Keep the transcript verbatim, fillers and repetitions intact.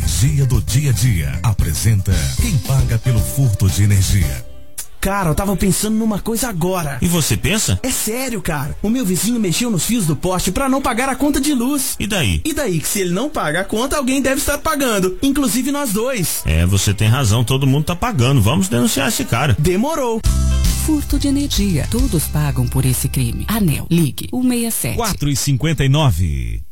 Energia do dia a dia apresenta Quem Paga pelo Furto de Energia. Cara, eu tava pensando numa coisa agora. E você pensa? É sério, cara. O meu vizinho mexeu nos fios do poste pra não pagar a conta de luz. E daí? E daí que se ele não paga a conta, alguém deve estar pagando. Inclusive nós dois. É, você tem razão. Todo mundo tá pagando. Vamos denunciar esse cara. Demorou. Furto de energia. Todos pagam por esse crime. Anel, ligue um seis sete. quatro e cinquenta e nove.